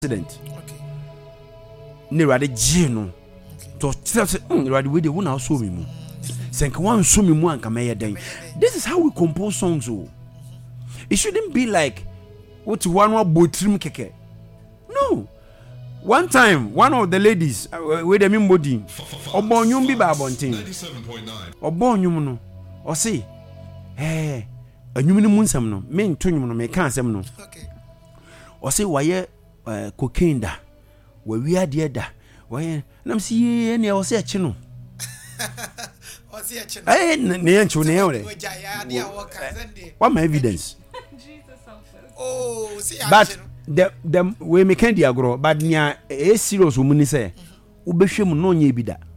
accident. Ne rade gino to say rade we dey wona so me mu. Senka wan so me mu anka meye den. This is how we compose songs. Oh. It shouldn't be like what one botrim keke. No. One time, one of the ladies with the mimbodi, Obonyum bi ba bontin. Obonyum no. O say, eh, anyum ni munsam no, me ntonyum no, me kan asem no. Okay. O say waye cocaine da. We ade da. Waye nam si ye ne o say achi no. O say achi no. Eh, ne yanchu ne yore. What my evidence? Oh, see, but the we make the agro, but nya serious woman say, ubehwem no nya bi da.